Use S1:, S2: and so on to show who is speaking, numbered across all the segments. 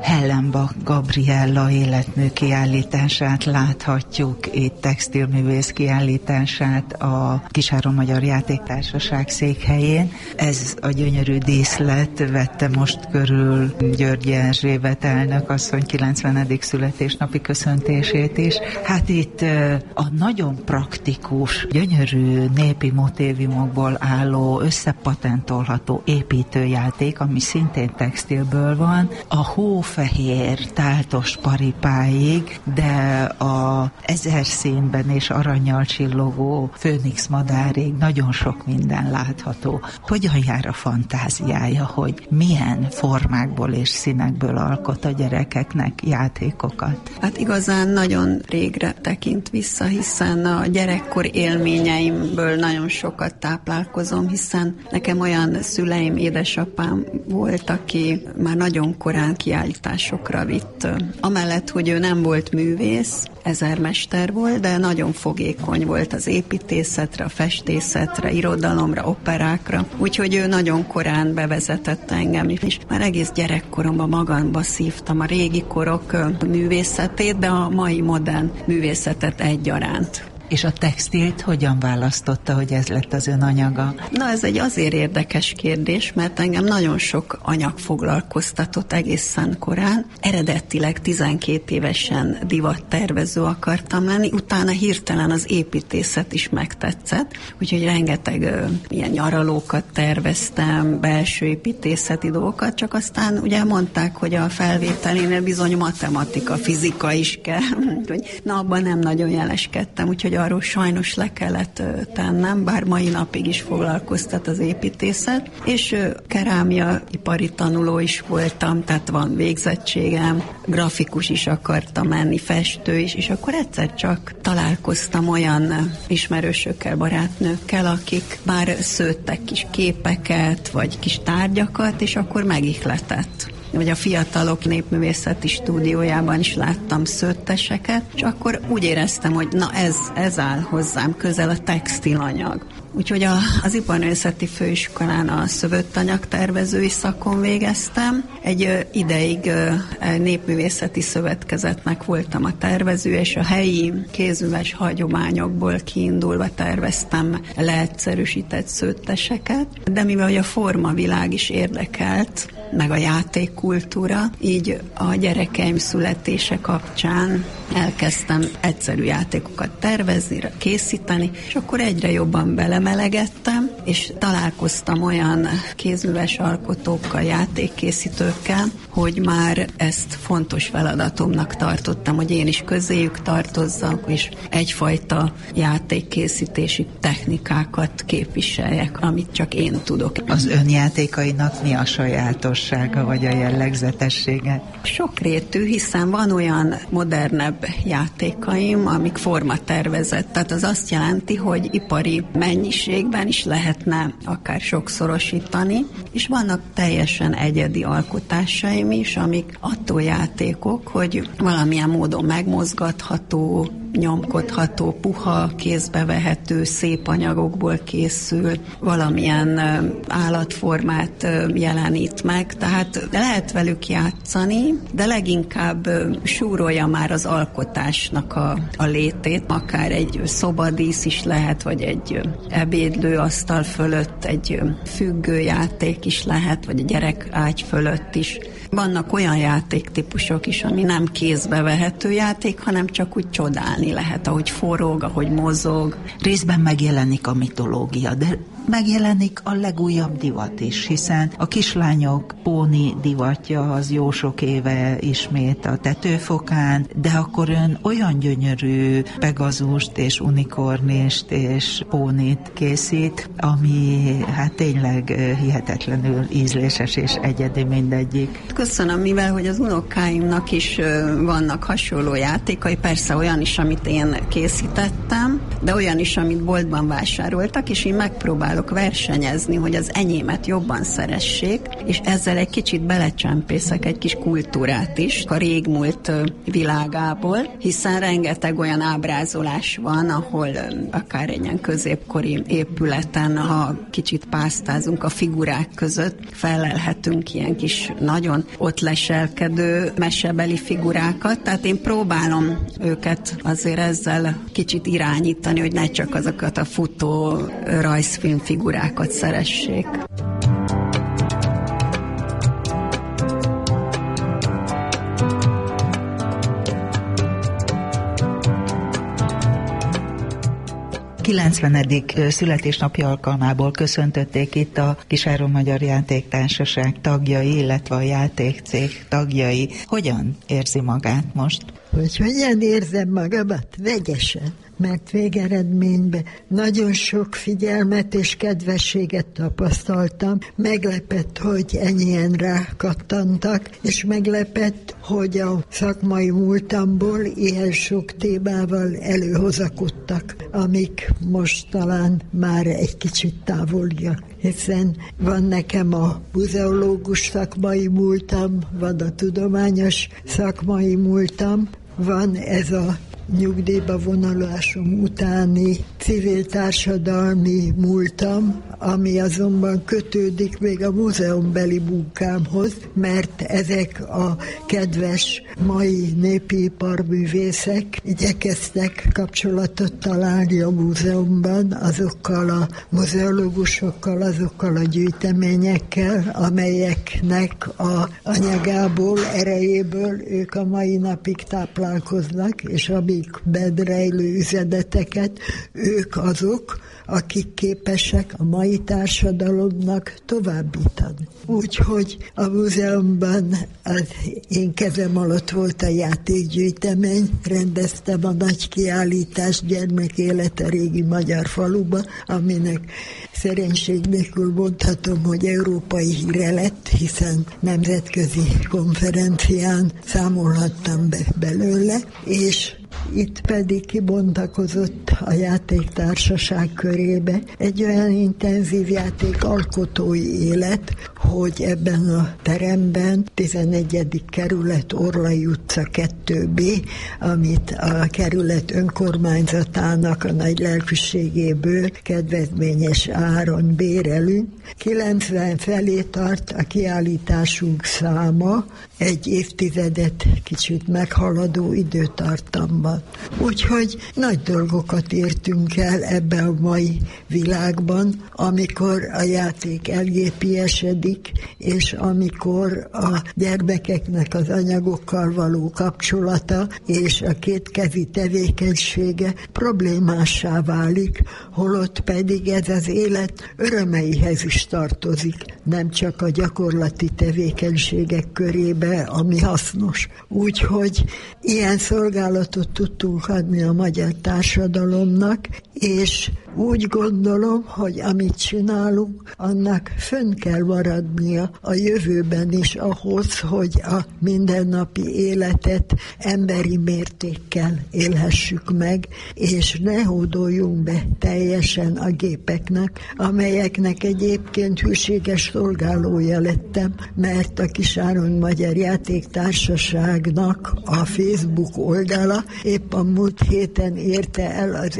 S1: Hellenbach Gabriella életmű kiállítását láthatjuk, itt textilművész kiállítását a Kisáron Magyar Játéktársaság székhelyén. Ez a gyönyörű díszlet vette most körül Györgyi Erzsébet elnök asszony 90. születésnapi köszöntését is. Hát itt a nagyon praktikus, gyönyörű népi motévumokból álló, összepatentolható építőjáték, ami szintén textilből van, a hófehér táltos paripáig, de a 1000 színben és arannyal csillogó főnix madárig nagyon sok minden látható. Hogyan jár a fantáziája, hogy milyen formákból és színekből alkot a gyerekeknek játékokat?
S2: Hát igazán nagyon régre tekint vissza, hiszen a gyerekkor élményeimből nagyon sokat táplálkozom, hiszen nekem olyan szüleim, édesapám volt, aki már nagyon korán kiállításokra vitt. Amellett, hogy ő nem volt művész, ezermester volt, de nagyon fogékony volt az építészetre, a festészetre, irodalomra, operákra. Úgyhogy ő nagyon korán bevezetett engem is. Már egész gyerekkoromban magamba szívtam a régi korok művészetét, de a mai modern művészetet egyaránt.
S1: És a textilt hogyan választotta, hogy ez lett az ön anyaga?
S2: Na, ez egy azért érdekes kérdés, mert engem nagyon sok anyag foglalkoztatott egészen korán. Eredetileg 12 évesen divattervező akartam lenni, utána hirtelen az építészet is megtetszett, úgyhogy rengeteg ilyen nyaralókat terveztem, belső építészeti dolgokat, csak aztán ugye mondták, hogy a felvételénél bizony matematika, fizika is kell, úgyhogy na, abban nem nagyon jeleskedtem, úgyhogy arról sajnos le kellett tennem, bár mai napig is foglalkoztat az építészet, és kerámia ipari tanuló is voltam, tehát van végzettségem, grafikus is akartam lenni, festő is, és akkor egyszer csak találkoztam olyan ismerősökkel, barátnőkkel, akik már szőttek kis képeket, vagy kis tárgyakat, és akkor megihletett. Vagy a Fiatalok Népművészeti Stúdiójában is láttam szőtteseket, és akkor úgy éreztem, hogy na ez áll hozzám közel, a textilanyag. Úgyhogy az Iparművészeti Főiskolán a szövöttanyagtervezői szakon végeztem. Egy ideig népművészeti szövetkezetnek voltam a tervező, és a helyi kézműves hagyományokból kiindulva terveztem leegyszerűsített szőtteseket. De mivel a formavilág is érdekelt, meg a játékkultúra, így a gyerekeim születése kapcsán elkezdtem egyszerű játékokat tervezni, készíteni, és akkor egyre jobban belemelegettem, és találkoztam olyan kézműves alkotókkal, játékkészítőkkel, hogy már ezt fontos feladatomnak tartottam, hogy én is közéjük tartozzak, és egyfajta játékkészítési technikákat képviseljek, amit csak én tudok.
S1: Az ön játékainak mi a sajátossága, vagy a jellegzetessége?
S2: Sokrétű, hiszen van olyan modernebb játékaim, amik formatervezett, tehát az azt jelenti, hogy ipari mennyiségben is lehetne akár sokszorosítani, és vannak teljesen egyedi alkotásaim is, amik attól játékok, hogy valamilyen módon megmozgatható, nyomkodható, puha, kézbe vehető, szép anyagokból készül, valamilyen állatformát jelenít meg, tehát lehet velük játszani, de leginkább súrolja már az alkotásnak a létét, akár egy szobadísz is lehet, vagy egy ebédlőasztal fölött egy függőjáték is lehet, vagy a gyerek ágy fölött is. Vannak olyan játéktípusok is, ami nem kézbe vehető játék, hanem csak úgy csodálni lehet, ahogy forog, ahogy mozog.
S1: Részben megjelenik a mitológia, de megjelenik a legújabb divat is, hiszen a kislányok póni divatja az jó sok éve ismét a tetőfokán, de akkor ön olyan gyönyörű pegazust és unikornist és pónit készít, ami hát tényleg hihetetlenül ízléses és egyedi mindegyik.
S2: Köszönöm, mivel hogy az unokáimnak is vannak hasonló játékai, persze olyan is, amit én készítettem, de olyan is, amit boltban vásároltak, és én megpróbálom próbálok versenyezni, hogy az enyémet jobban szeressék, és ezzel egy kicsit belecsempészek egy kis kultúrát is a régmúlt világából, hiszen rengeteg olyan ábrázolás van, ahol akár egy ilyen középkori épületen, ha kicsit pásztázunk a figurák között, felelhetünk ilyen kis nagyon ott leselkedő mesebeli figurákat, tehát én próbálom őket azért ezzel kicsit irányítani, hogy ne csak azokat a futó rajzfilm figurákat szeressék.
S1: A 90. születésnapja alkalmából köszöntötték itt a Kisáron Magyar Játéktársaság tagjai, illetve a játékcég tagjai. Hogyan érzi magát most?
S3: Hogyan érzem magamat? Vegyesen. Mert végeredményben nagyon sok figyelmet és kedvességet tapasztaltam. Meglepett, hogy ennyien rákattantak, és meglepett, hogy a szakmai múltamból ilyen sok témával előhozakodtak, amik most talán már egy kicsit távoliak. Hiszen van nekem a muzeológus szakmai múltam, van a tudományos szakmai múltam, van ez a nyugdíjba vonulásom utáni civil társadalmi múltam, ami azonban kötődik még a múzeumbeli munkámhoz, mert ezek a kedves mai népi iparművészek igyekeztek kapcsolatot találni a múzeumban azokkal a muzeológusokkal, azokkal a gyűjteményekkel, amelyeknek a anyagából, erejéből ők a mai napig táplálkoznak, és amikben rejlő üzeneteket ők azok, akik képesek a mai társadalomnak továbbítani. Úgyhogy a múzeumban az én kezem alatt volt a játékgyűjtemény, rendeztem a nagy kiállítást Gyermekélete a régi magyar faluba, aminek szerénység nélkül mondhatom, hogy európai híre lett, hiszen nemzetközi konferencián számolhattam be belőle, és itt pedig kibontakozott a játéktársaság körébe egy olyan intenzív játékalkotói élet, hogy ebben a teremben 11. kerület Orlai utca 2B, amit a kerület önkormányzatának a nagy lelkűségéből kedvezményes áron bérelünk. 90 felé tart a kiállításunk száma, egy évtizedet kicsit meghaladó időtartamban. Úgyhogy nagy dolgokat értünk el ebben a mai világban, amikor a játék elgépiesedik, és amikor a gyermekeknek az anyagokkal való kapcsolata és a kétkezi tevékenysége problémássá válik, holott pedig ez az élet örömeihez is tartozik, nem csak a gyakorlati tevékenységek körébe, ami hasznos. Úgyhogy ilyen szolgálatot tudtunk adni a magyar társadalomnak, és úgy gondolom, hogy amit csinálunk, annak fönn kell maradnia a jövőben is ahhoz, hogy a mindennapi életet emberi mértékkel élhessük meg, és ne hódoljunk be teljesen a gépeknek, amelyeknek egyébként hűséges szolgálója lettem, mert a Kisáron Magyar Játéktársaságnak a Facebook oldala épp a múlt héten érte el az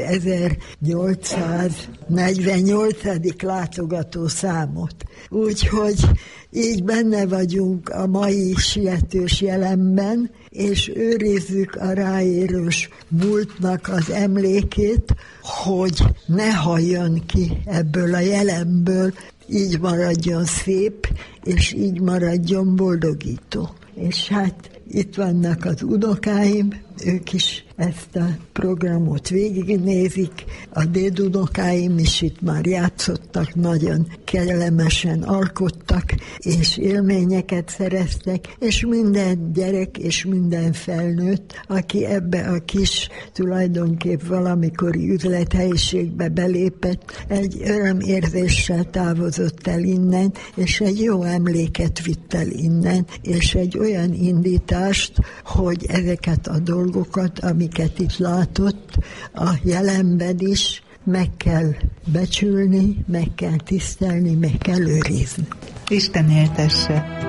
S3: 1848. látogató számot. Úgyhogy így benne vagyunk a mai sietős jelenben, és őrizzük a ráérős múltnak az emlékét, hogy ne halljon ki ebből a jelenből, így maradjon szép, és így maradjon boldogító. És hát itt vannak az unokáim, ők is ezt a programot végignézik. A dédunokáim is itt már játszottak, nagyon kellemesen alkottak, és élményeket szereztek, és minden gyerek és minden felnőtt, aki ebbe a kis, tulajdonképp valamikori üzlethelyiségbe belépett, egy örömérzéssel távozott el innen, és egy jó emléket vitt el innen, és egy olyan indítást, hogy ezeket a dolgokat, amiket itt látott, a jelenben is meg kell becsülni, meg kell tisztelni, meg kell őrizni.
S1: Isten éltesse!